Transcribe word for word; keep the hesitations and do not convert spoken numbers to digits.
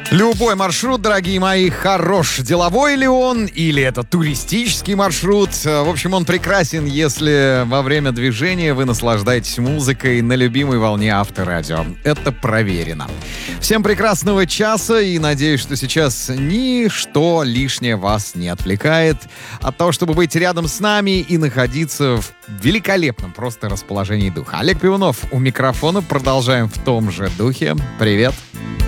Любой маршрут, дорогие мои, хорош. Деловой ли он или это туристический маршрут? В общем, он прекрасен, если во время движения вы наслаждаетесь музыкой на любимой волне Авторадио. Это проверено. Всем прекрасного часа и надеюсь, что сейчас ничто лишнее вас не отвлекает от того, чтобы быть рядом с нами и находиться в великолепном просто расположении духа. Олег Пивунов у микрофона. Продолжаем в том же духе. Привет.